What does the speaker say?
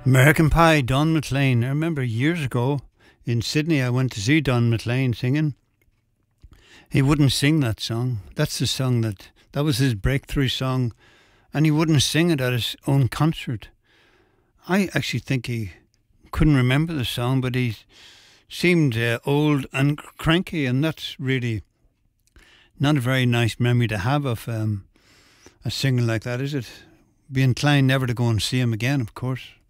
American Pie, Don McLean. I remember years ago in Sydney, I went to see Don McLean singing. He wouldn't sing that song. That's the song that was his breakthrough song, and he wouldn't sing it at his own concert. I actually think he couldn't remember the song, but he seemed old and cranky, and that's really not a very nice memory to have of a singer like that, is it? Be inclined never to go and see him again, of course.